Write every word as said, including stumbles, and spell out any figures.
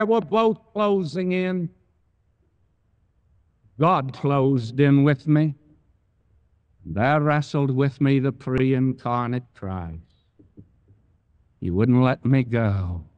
were both closing in. God closed in with me. There wrestled with me the pre-incarnate Christ. He wouldn't let me go.